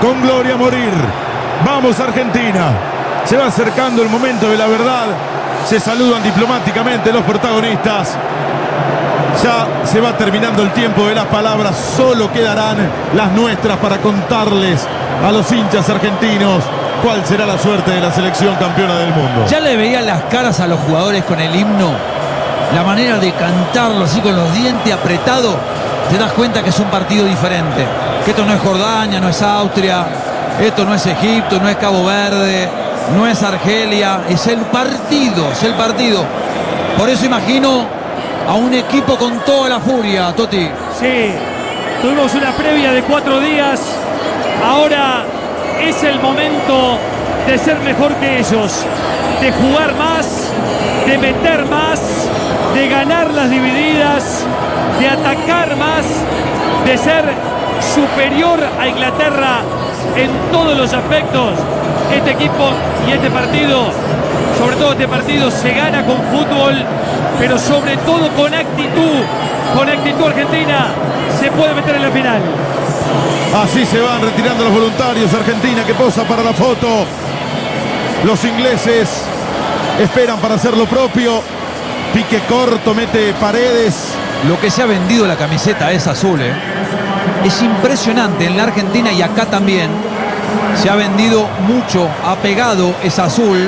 con gloria a morir. Vamos Argentina. Se va acercando el momento de la verdad. Se saludan diplomáticamente los protagonistas. Ya se va terminando el tiempo de las palabras. Solo quedarán las nuestras para contarles a los hinchas argentinos cuál será la suerte de la selección campeona del mundo. Ya le veían las caras a los jugadores con el himno. La manera de cantarlo así con los dientes apretados. Te das cuenta que es un partido diferente. Que esto no es Jordania, no es Austria. Esto no es Egipto, no es Cabo Verde. No es Argelia. Es el partido, es el partido. Por eso imagino a un equipo con toda la furia, Toti. Sí, tuvimos una previa de 4 días. Ahora es el momento de ser mejor que ellos, de jugar más, de meter más, de ganar las divididas, de atacar más, de ser superior a Inglaterra en todos los aspectos. Este equipo y este partido, sobre todo este partido, se gana con fútbol, pero sobre todo con actitud. Con actitud argentina se puede meter en la final. Así se van retirando los voluntarios. Argentina que posa para la foto. Los ingleses esperan para hacer lo propio. Pique corto, mete Paredes. Lo que se ha vendido la camiseta es azul, ¿eh? Es impresionante en la Argentina y acá también. Se ha vendido mucho, ha pegado, es azul.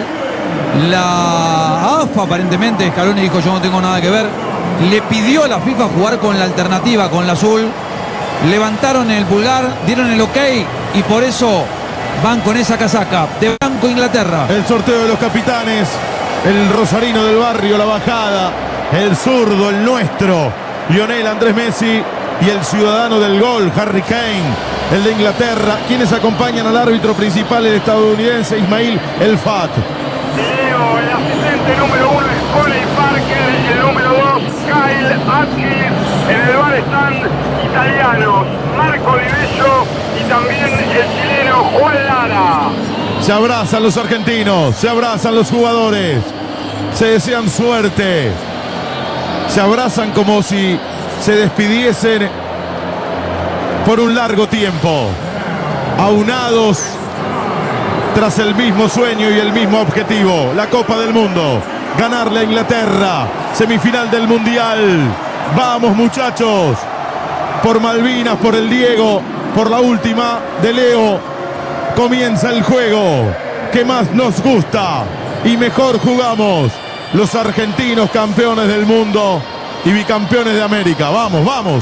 La AFA aparentemente, Scaloni dijo yo no tengo nada que ver. Le pidió a la FIFA jugar con la alternativa, con la azul. Levantaron el pulgar, dieron el ok y por eso van con esa casaca de blanco Inglaterra. El sorteo de los capitanes. El rosarino del barrio, la bajada. El zurdo, el nuestro, Lionel Andrés Messi. Y el ciudadano del gol, Harry Kane, el de Inglaterra. Quienes acompañan al árbitro principal, el estadounidense Ismail El Fat. Leo, el asistente número 1 es Coley Parker, el número 2 Kyle Atkins. En el bar están italianos Marco Di Bello y también el chileno Juan Lara. Se abrazan los argentinos, se abrazan los jugadores, se desean suerte, se abrazan como si se despidiesen por un largo tiempo, aunados tras el mismo sueño y el mismo objetivo, la Copa del Mundo, ganarle a Inglaterra, semifinal del Mundial. Vamos muchachos, por Malvinas, por el Diego, por la última de Leo, comienza el juego que más nos gusta y mejor jugamos, los argentinos campeones del mundo y bicampeones de América. Vamos, vamos.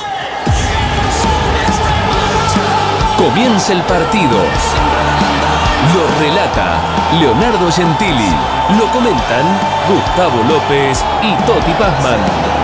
Comienza el partido. Lo relata Leonardo Gentili. Lo comentan Gustavo López y Toti Pazman.